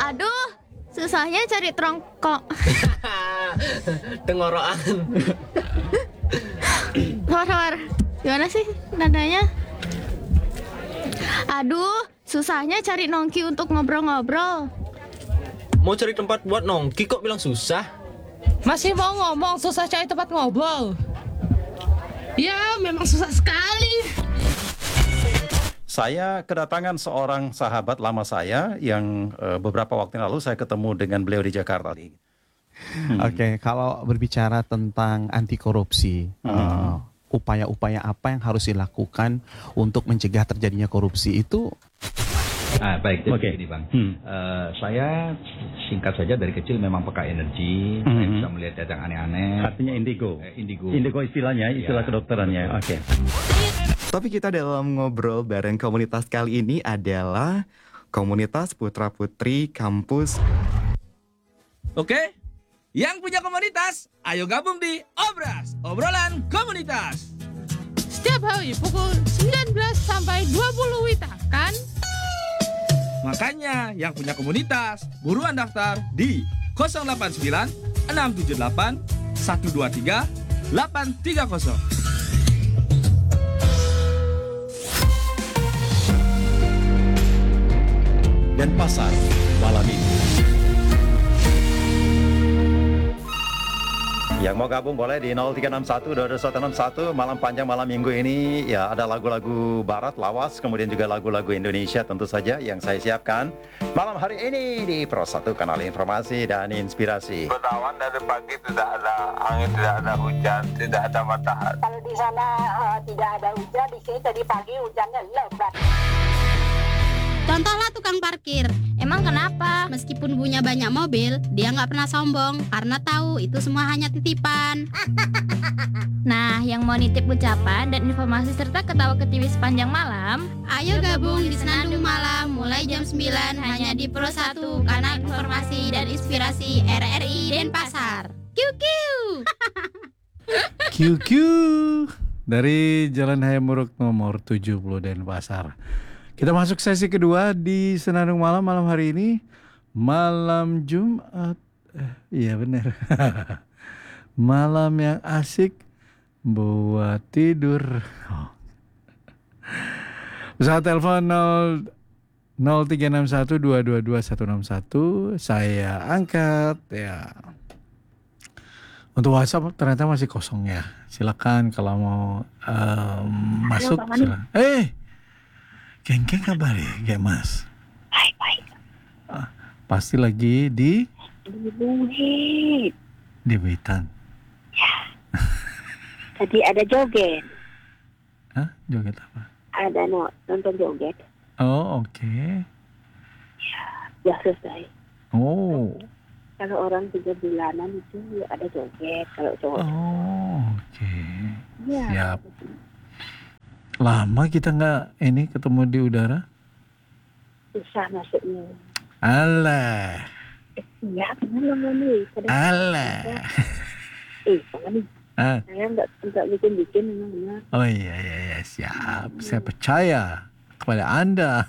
Aduh, susahnya cari trongkok. Tenggorokan. Sabar. Gimana sih nadanya? Aduh, susahnya cari nongki untuk ngobrol-ngobrol. Mau cari tempat buat nongki kok bilang susah? Masih mau ngomong susah cari tempat ngobrol? Ya, memang susah sekali. Saya kedatangan seorang sahabat lama saya yang beberapa waktu lalu saya ketemu dengan beliau di Jakarta. Oke, kalau berbicara tentang anti korupsi, upaya-upaya apa yang harus dilakukan untuk mencegah terjadinya korupsi itu? Baik, jadi begini Bang. Saya singkat saja dari kecil memang peka energi, saya bisa melihat yang aneh-aneh. Artinya indigo. Indigo. Indigo istilahnya, istilah kedokterannya. Oke. Topik kita dalam ngobrol bareng komunitas kali ini adalah komunitas putra-putri kampus. Oke, yang punya komunitas, ayo gabung di Obras, obrolan komunitas. Setiap hari pukul 19 sampai 20 WITA, kan? Makanya yang punya komunitas, buruan daftar di 089 678 123 830. Dan pasar malam ini. Yang mau gabung boleh di 0361 malam panjang malam minggu ini ya ada lagu-lagu barat lawas kemudian juga lagu-lagu Indonesia tentu saja yang saya siapkan malam hari ini di Pro 1 kanal informasi dan inspirasi. Bertawan dari pagi tidak ada angin, tidak ada hujan, tidak ada matahari. Kalau di sana tidak ada hujan, di sini tadi pagi hujannya lebat. Contohlah tukang parkir. Emang kenapa? Meskipun punya banyak mobil, dia nggak pernah sombong karena tahu itu semua hanya titipan. Nah, yang mau nitip ucapan dan informasi serta ketawa ketiwi sepanjang malam, ayo gabung di Senandung Malam mulai jam 9 hanya di Pro 1 kanal informasi dan inspirasi RRI Denpasar. QQ. QQ dari Jalan Hayamuruk nomor 70 Denpasar. Kita masuk sesi kedua di Senandung Malam malam hari ini. Malam Jumat. Iya benar. Malam yang asik buat tidur. Pesawat telepon 0361222161. Saya angkat ya. Untuk WhatsApp ternyata masih kosong ya. Silakan kalau mau masuk. Keng kabar ya, Mas? Baik. Pasti lagi di Bukit. Di Witan. Ya. Tadi ada joget. Hah? Joget apa? Ada nonton joget. Oh, oke. Ya, selesai. Oh. Kalau orang 3 bulanan itu ada joget. Kalau cowok. Oh, oke. Ya. Siap. Lama kita nggak ketemu di udara? Susah masuknya. Alah. Iya, benar nih. Alah. Jangan nih. Saya nggak bikin memang benar. Oh iya, siap. Saya percaya kepada Anda.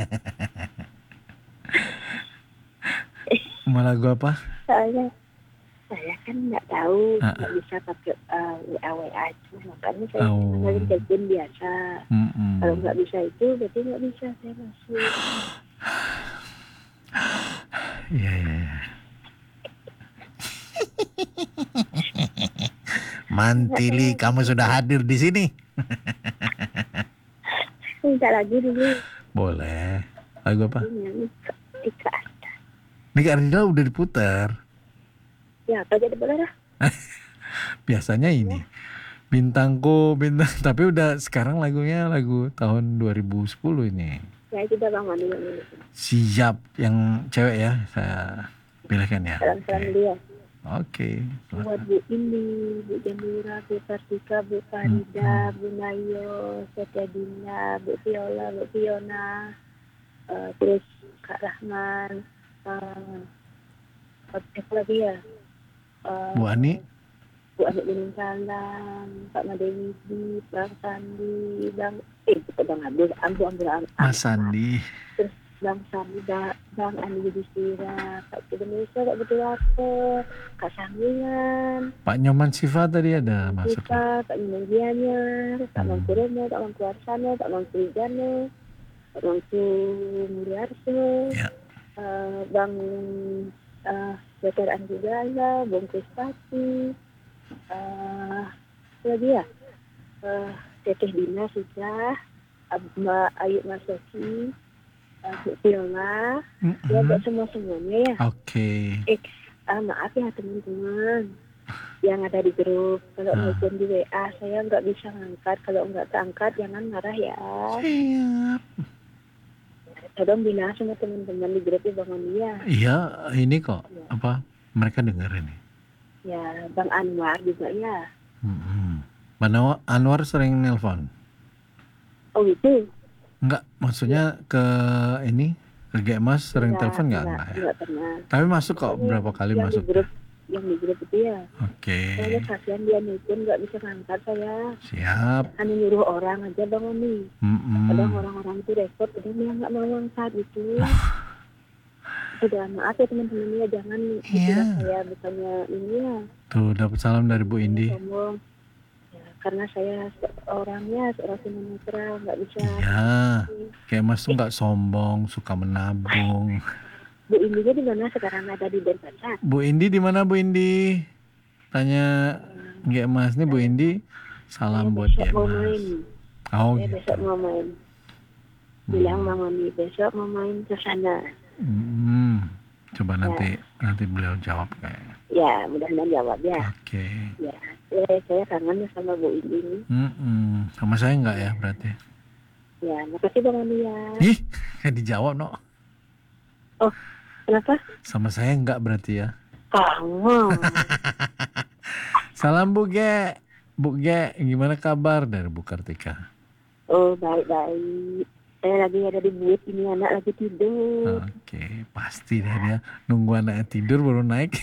Mau lagu apa? Saya kan nggak tahu, nggak bisa pakai WA itu, makanya saya ngalin telepon biasa. Kalau nggak bisa itu, berarti nggak bisa saya masuk. Iya. Mantili, kamu sudah hadir di sini. Minta lagi dulu. Boleh. Lagu apa? Ika Arda. Nika Arda udah diputar. Ya, apa jadi boleh lah. Biasanya ini Bintangku, tapi udah sekarang lagunya lagu tahun 2010 ini. Ya, itu udah Bang Manu. Siap, yang cewek ya, saya pilihkan ya. Salam-salam dia. Oke. Buat Bu Indi, Bu Jamila, Bu Kartika, Bu Farida, Bu Nayo, Setia Dina, Bu Viola, Bu Fiona, terus Kak Rahman, apa lagi ya? Bu Ani Gunung Salam, Pak Madeni, Bang Sandi, Bang Abdul, Mas Sandi. Terus Bang Sami, Bang Andi Yudhistira, Pak Indonesia, Kak Betul Lapor, Kak Sanggulan, Pak Nyoman Siva tadi ada masuk. Pak Nyoman Gianyar, Pak Mangku Romo, Pak Mangku Arsano, Pak Mangku Wijano, Pak Mangku Muriarso, Bang Dr. Andi Gala, Bung Krispati, lagi ya, Teteh Dina sudah, Mbak Ayu Masoki, Bu Viola, ya buat semuanya ya. Oke. Maaf ya teman-teman yang ada di grup. Kalau nelfon di WA saya nggak bisa ngangkat. Kalau nggak keangkat jangan marah ya. Siap. Tolong bilang sama teman-teman di grupnya Bang Onia. Iya, ini kok apa? Mereka dengar ini. Ya, Bang Anwar juga ya. Bang Anwar sering nelpon. Oh gitu. Enggak, maksudnya ke ini ke GMAS sering telepon enggak ya? Enggak pernah. Tapi masuk kok berapa kali yang masuk? Yang di grup itu ya. Oke. Soalnya kasihan dia nelfon nggak bisa ngangkat saya. Siap. Hanya nyuruh orang aja Bang Oni. Kadang orang-orang itu repot, kadang dia nggak mau ngangkat gitu. Sudah maaf ya teman-teman ya, jangan dikira saya bukannya ini ya. Tuh dapat salam dari Bu Indi. Sombong. Karena saya seorang tunanetra nggak bisa. Ya, kayak Mas tuh nggak sombong, suka menabung. Bu Indinya di mana sekarang, ada di Denpasar? Bu Indi di mana Bu Indi? Tanya nggak Mas nih Bu Indi. Salam buat besok dia mau Mas. main. Oh Saya gitu. besok mau main. Bilang Bang Oni besok mau main ke sana. Coba nanti beliau jawab kayaknya. Ya, mudah-mudahan jawab ya. Oke. Ya, saya kangen sama Bu Indi ini. Sama saya nggak ya berarti? Ya, makasih Bang Oni ya. Ih, kayak dijawab no. Oh, kenapa? Sama saya nggak berarti ya? Kamu. Salam Bu Ge. Bu Ge, gimana kabar dari Bu Kartika? Oh, baik-baik. Saya lagi ada di booth, ini anak lagi tidur. Oke, pasti deh dia nunggu anaknya tidur baru naik.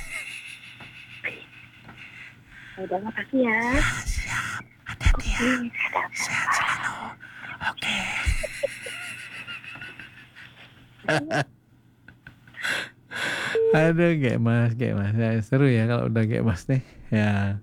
Udah, makasih ya. Siap, hati-hati ya. Sehat selalu. Oke. Aduh, kayak mas. Ya, seru ya kalau udah kayak mas nih. Ya.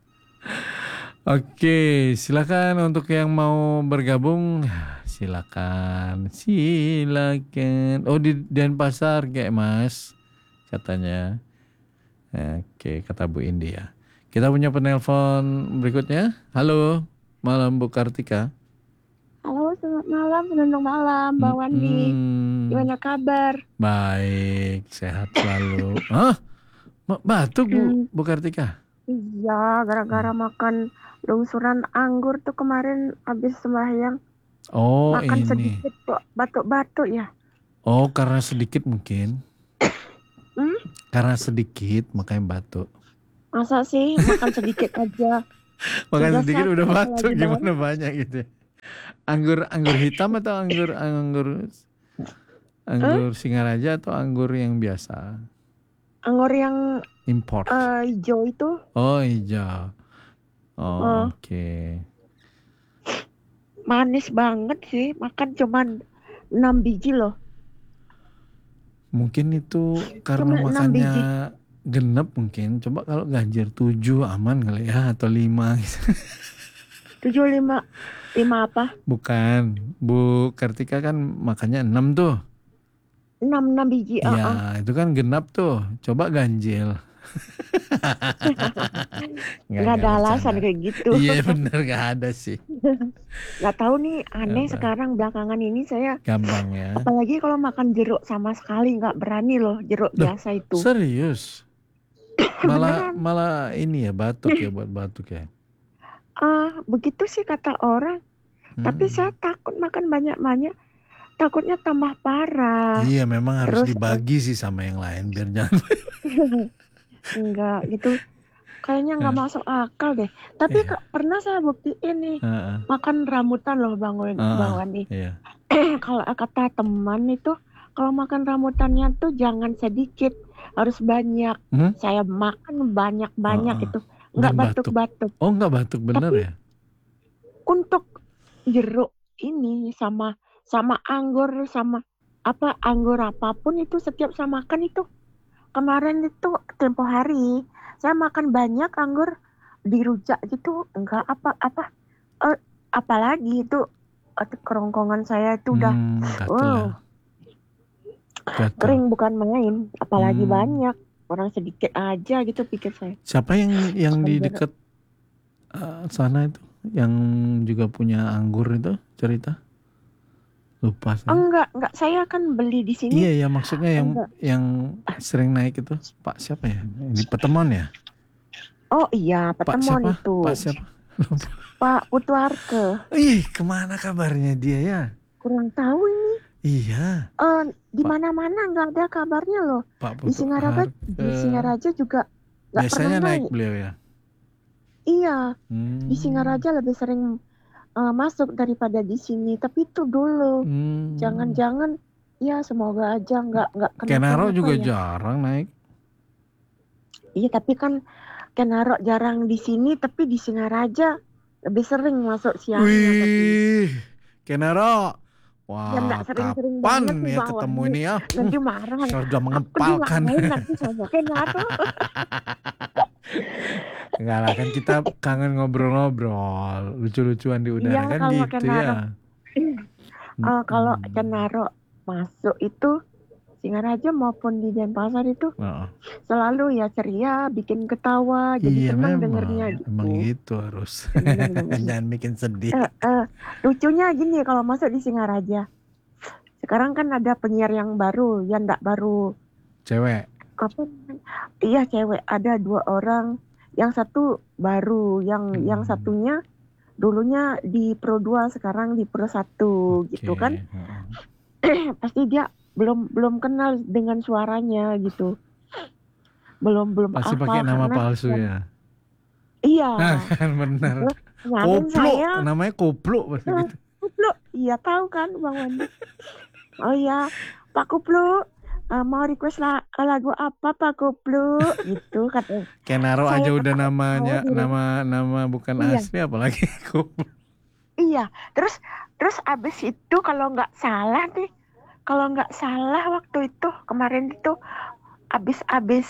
Oke, silakan untuk yang mau bergabung. Silakan. Oh, di Denpasar kayak mas katanya. Oke, kata Bu Indi ya. Kita punya penelpon berikutnya. Halo, malam Bu Kartika. Halo, selamat malam, senandung malam, Bang Wandi. Gimana kabar? Baik, sehat selalu. Hah? Batuk Bu Kartika? Iya, gara-gara makan lungsuran anggur tuh kemarin habis sembahyang. Oh, makan ini. sedikit kok, batuk-batuk ya. Oh, karena sedikit mungkin. Karena sedikit makanya batuk. Masa sih makan sedikit aja? Makan sedikit sakit udah batuk, lagi gimana banyak gitu. Anggur hitam atau anggur Singaraja atau anggur yang biasa? Anggur yang import. hijau itu. Oh, hijau. Oh, oke. Manis banget sih, makan cuman 6 biji loh. Mungkin itu karena Cuma 6 makannya biji. genep mungkin. Coba kalau ganjil 7 aman kali ya, atau 5 gitu. 7, 5 apa? Bukan, Bu Kartika kan makannya 6 tuh. 6 biji. Ya, itu kan genap tuh. Coba ganjil. Nggak ada alasan kayak gitu. Iya bener, gak ada sih. Nggak tahu nih, aneh sekarang belakangan ini saya. Gampang ya. Apalagi kalau makan jeruk sama sekali nggak berani loh, jeruk biasa itu. Serius? Malah ini ya batuk ya, buat batuk ya. Begitu sih kata orang. Tapi saya takut makan banyak-banyak. Takutnya tambah parah. Iya, memang harus Terus, dibagi sih sama yang lain biar jangan. Enggak gitu. Kayaknya nggak masuk akal deh. Tapi pernah saya buktiin nih. Makan rambutan loh Bang Wandi. Iya. Kalau kata teman itu, kalau makan rambutannya tuh jangan sedikit, harus banyak. Saya makan banyak-banyak itu. Nggak batuk-batuk. Oh, nggak batuk bener ya? Untuk jeruk ini sama anggur sama anggur apapun itu setiap saya makan itu. Kemarin itu tempo hari saya makan banyak anggur dirujak gitu, enggak apalagi itu kerongkongan saya itu udah kering bukan main, apalagi banyak. Orang sedikit aja gitu pikir saya. Siapa yang di dekat sana itu yang juga punya anggur itu cerita? Lupa saya. Enggak, saya kan beli di sini. Iya, maksudnya yang sering naik itu Pak siapa ya? Di Petemon ya? Oh iya, Petemon itu. Pak siapa? Lupa. Pak Putuarke. Ih, kemana kabarnya dia ya? Kurang tahu ini. Iya. Di mana-mana nggak ada kabarnya loh. Di Singaraja juga nggak biasanya pernah naik beliau ya. Iya. Di Singaraja lebih sering masuk daripada di sini. Tapi itu dulu. Jangan-jangan ya semoga aja nggak kena. Kenaro juga jarang naik. Iya, tapi kan Kenaro jarang di sini, tapi di Singaraja lebih sering masuk siangnya. Wih, Kenaro. Wah, Ya, sering-sering kapan banget ya ketemu ini ya? Nanti marah. Sudah mengempalkan. Nanti sama Kenaro. Enggak lah, kan kita kangen ngobrol-ngobrol, lucu-lucuan di udara kan kalau gitu ya. Kalau Kenaro masuk itu Singaraja maupun di Denpasar itu selalu ya ceria, bikin ketawa, jadi senang dengernya gitu. Emang gitu harus. Jangan bikin sedih. Lucunya gini kalau masuk di Singaraja. Sekarang kan ada penyiar yang baru, yang enggak baru. Cewek. Iya cewek, ada 2 orang. Yang satu baru, yang satunya dulunya di Pro 2, sekarang di Pro 1 gitu kan. Pasti dia belum kenal dengan suaranya gitu. Belum pasti pakai nama palsu ya. Iya. Kan benar. Koplo, namanya Koplo pasti gitu. Koplo, iya tahu kan Bang Wandi. Oh iya, Pak Koplo, mau request lagu apa Pak Koplo gitu katanya. Kenaro aja udah namanya nama bukan asli apalagi Koplo. Iya, terus abis itu kalau nggak salah waktu itu kemarin itu abis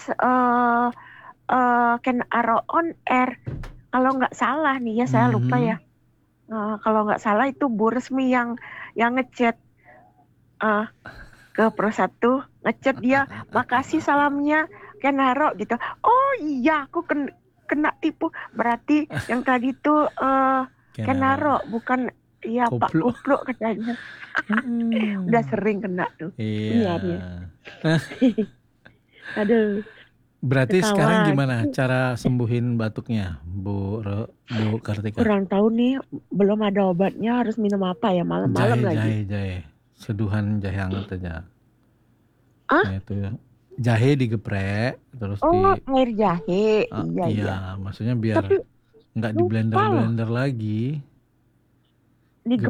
Kenaro on air, kalau nggak salah nih ya, saya lupa ya. Kalau nggak salah itu Bu Resmi yang ngechat ke Pro 1, ngechat dia, makasih salamnya Kenaro gitu. Oh iya, aku kena tipu. Berarti yang tadi tuh Kenaro bukan. Iya Pak Koplo katanya. Udah sering kena tuh. Iya. Aduh. Berarti sekarang gimana cara sembuhin batuknya, Bu Kartika? Kurang tahu nih, belum ada obatnya, harus minum apa ya malam-malam lagi. Jahe. Seduhan jahe hangat aja. Itu ya. Jahe digeprek terus air jahe. Iya. Maksudnya biar nggak di blender lagi.